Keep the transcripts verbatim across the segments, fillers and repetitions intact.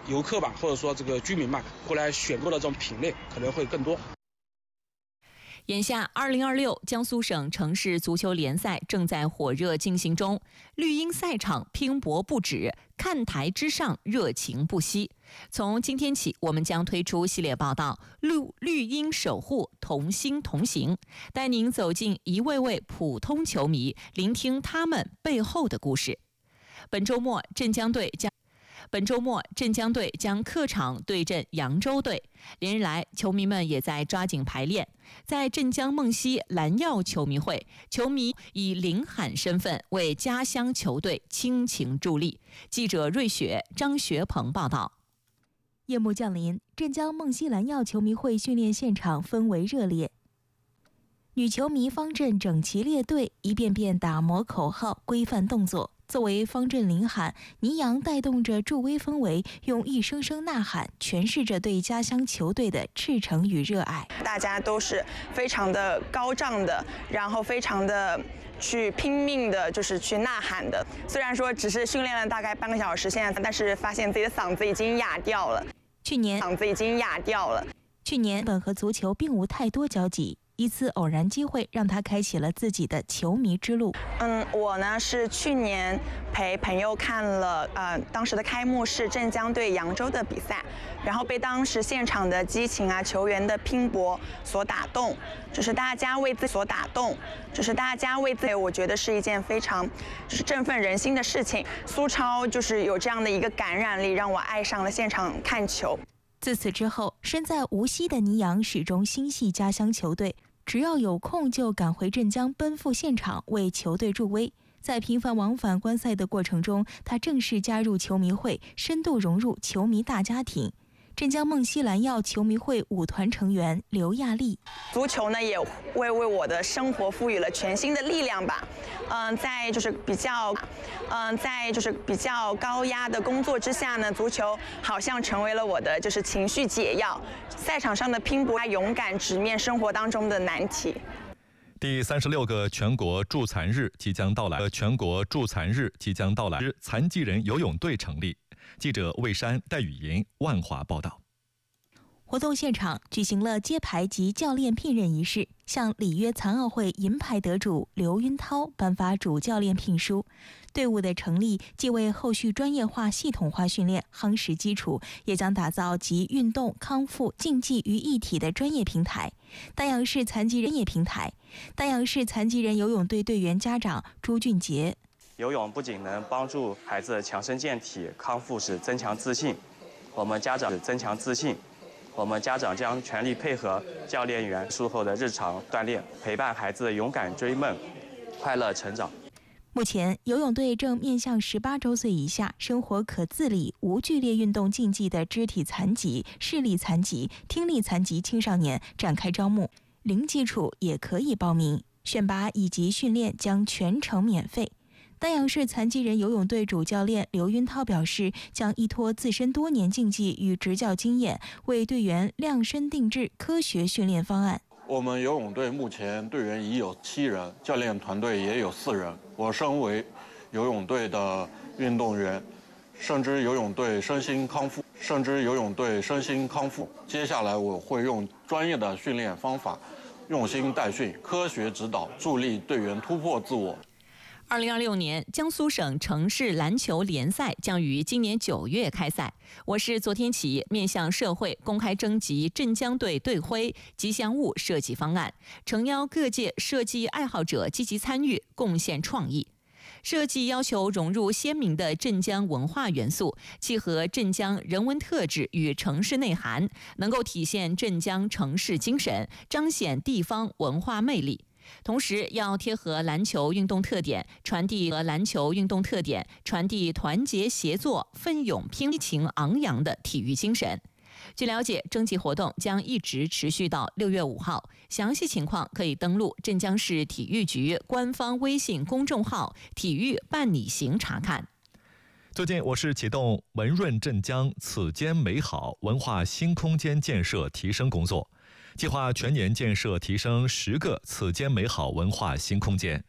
游客吧，或者说这个居民吧，过来选购的这种品类可能会更多。 眼下二零二六江苏省城市足球联赛正在火热进行中，绿茵赛场拼搏不止，看台之上热情不息。从今天起，我们将推出系列报道绿绿茵守护，同心同行，带您走进一位位普通球迷，聆听他们背后的故事。本周末镇江队将本周末，镇江队将客场对阵扬州队。连日来，球迷们也在抓紧排练。在镇江梦溪蓝耀球迷会，球迷以领喊身份为家乡球队倾情助力。记者瑞雪、张学鹏报道。 夜幕降临，镇江梦溪蓝耀球迷会训练现场氛围热烈。女球迷方阵整齐列队，一遍遍打磨口号，规范动作。作为方阵领喊，倪阳带动着助威氛围，用一声声呐喊诠释着对家乡球队的赤诚与热爱。 大家都是非常的高涨的，然后非常的去拼命的，就是去呐喊的。虽然说只是训练了大概半个小时，现在但是发现自己的嗓子已经哑掉了。 去年嗓子已经哑掉了。 去年本和足球并无太多交集。一次偶然机会让他开启了自己的球迷之路。 嗯，我呢是去年陪朋友看了呃当时的开幕式镇江对扬州的比赛，然后被当时现场的激情啊、球员的拼搏所打动，就是大家为自己所打动，就是大家为自己，我觉得是一件非常就是振奋人心的事情。苏超就是有这样的一个感染力，让我爱上了现场看球。 自此之后，身在无锡的倪阳始终心系家乡球队，只要有空就赶回镇江奔赴现场为球队助威。在频繁往返观赛的过程中，他正式加入球迷会，深度融入球迷大家庭。镇江梦溪蓝耀球迷会舞团成员刘亚丽， 足球呢也为为我的生活赋予了全新的力量吧。嗯，在就是比较，嗯，在就是比较高压的工作之下呢，足球好像成为了我的就是情绪解药。赛场上的拼搏，勇敢直面生活当中的难题。 第三十六个全国助残日即将到来，全国助残日即将到来，残疾人游泳队成立。记者魏山、戴雨莹、万华报道。 活动现场举行了揭牌及教练聘任仪式，向里约残奥会银牌得主刘云涛颁发主教练聘书。队伍的成立既为后续专业化、系统化训练夯实基础，也将打造集运动、康复、竞技于一体的专业平台。丹阳市残疾人业平台，丹阳市残疾人游泳队队员家长朱俊杰。 游泳不仅能帮助孩子强身健体，康复是增强自信，我们家长是增强自信。我们家长将全力配合教练员术后的日常锻炼，陪伴孩子勇敢追梦，快乐成长。 目前，游泳队正面向十八周岁以下、生活可自理、无剧烈运动禁忌的肢体残疾、视力残疾、听力残疾青少年展开招募，零基础也可以报名，选拔以及训练将全程免费。丹阳市残疾人游泳队主教练刘云涛表示，将依托自身多年竞技与执教经验，为队员量身定制科学训练方案。 我们游泳队目前队员已有七人，教练团队也有四人。我身为游泳队的运动员，深知游泳队身心康复，深知游泳队身心康复。接下来我会用专业的训练方法，用心带训，科学指导，助力队员突破自我。 二零二六年江苏省城市篮球联赛将于今年九月开赛。我市昨天起面向社会公开征集镇江队队徽、吉祥物设计方案，诚邀各界设计爱好者积极参与，贡献创意。设计要求融入鲜明的镇江文化元素，契合镇江人文特质与城市内涵，能够体现镇江城市精神，彰显地方文化魅力。同时要贴合篮球运动特点，传递和篮球运动特点，传递团结协作、奋勇拼情昂扬的体育精神。据了解，征集活动将一直持续到六月五号，详细情况可以登录镇江市体育局官方微信公众号“体育伴你行”查看。 最近，我市启动文润镇江此间美好文化新空间建设提升工作，计划全年建设提升十个此间美好文化新空间。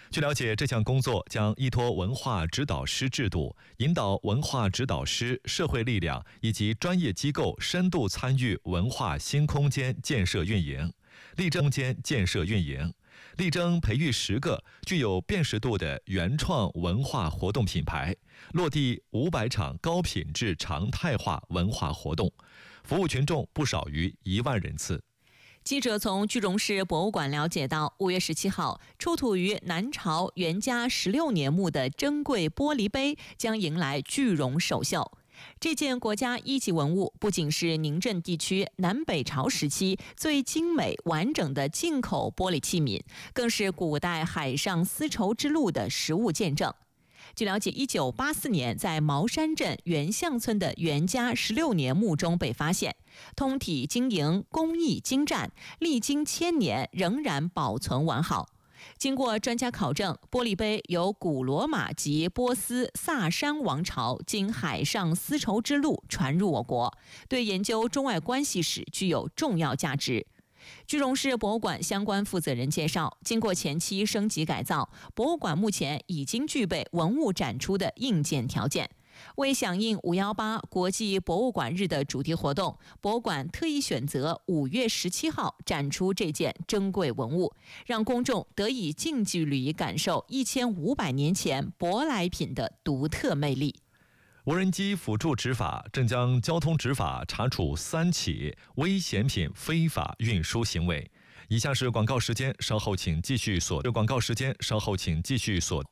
据了解，这项工作将依托文化指导师制度，引导文化指导师、社会力量以及专业机构深度参与文化新空间建设运营，力争空间建设运营，力争培育十个具有辨识度的原创文化活动品牌，落地五百场高品质常态化文化活动，服务群众不少于一万人次。 记者从句容市博物馆了解到，五月十七号，出土于南朝元嘉十六年墓的珍贵玻璃杯将迎来句容首秀。这件国家一级文物不仅是宁镇地区南北朝时期最精美完整的进口玻璃器皿，更是古代海上丝绸之路的实物见证。据了解，一九八四年在茅山镇元巷村的元嘉十六年墓中被发现，通体晶莹，工艺精湛，历经千年仍然保存完好。经过专家考证，玻璃杯由古罗马及波斯萨珊王朝经海上丝绸之路传入我国，对研究中外关系史具有重要价值。句容市博物馆相关负责人介绍，经过前期升级改造，博物馆目前已经具备文物展出的硬件条件。为响应五一八国际博物馆日的主题活动，博物馆特意选择五月十七号展出这件珍贵文物，让公众得以近距离感受一千五百年前舶来品的独特魅力。 无人机辅助执法，镇江交通执法查处三起危险品非法运输行为。以下是广告时间，稍后请继续锁。广告时间，稍后请继续锁。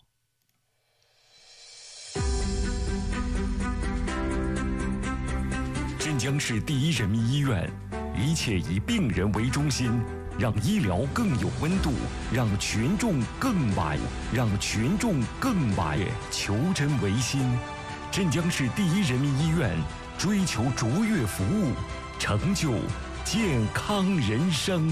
镇江市第一人民医院，一切以病人为中心，让医疗更有温度，让群众更晚，让群众更晚。求真为心。镇江市第一人民医院追求卓越服务，成就健康人生。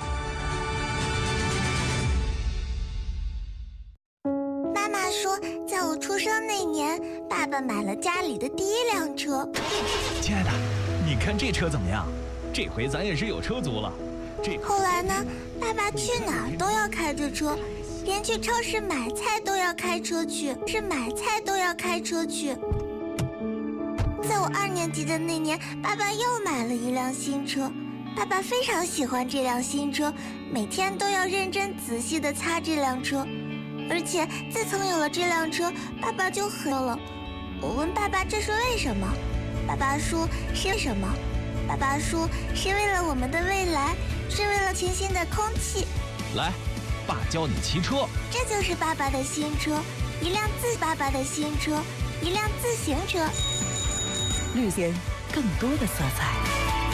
妈妈说，在我出生那年，爸爸买了家里的第一辆车。 亲爱的，你看这车怎么样？这回咱也是有车租了。这后来呢，爸爸去哪儿都要开着车。连去超市买菜都要开车去，是买菜都要开车去。在我二年级的那年，爸爸又买了一辆新车。爸爸非常喜欢这辆新车，每天都要认真仔细地擦这辆车。而且自从有了这辆车，爸爸就很了。我问爸爸这是为什么，爸爸说是为什么？爸爸说是为了我们的未来，是为了清新的空气。 来。爸教你骑车， 这就是爸爸的新车，一辆自爸爸的新车，一辆自行车。 绿间更多的色彩。